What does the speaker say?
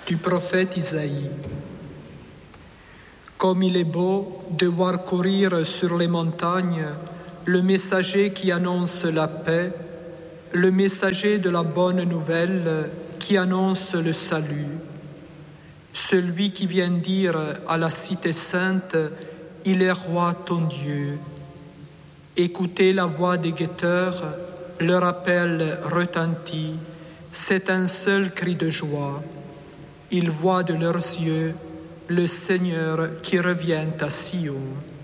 du prophète Isaïe. Comme il est beau de voir courir sur les montagnes le messager qui annonce la paix, le messager de la bonne nouvelle qui annonce le salut. Celui qui vient dire à la cité sainte, « Il est roi ton Dieu ». Écoutez la voix des guetteurs, leur appel retentit, c'est un seul cri de joie. Ils voient de leurs yeux le Seigneur qui revient à Sion.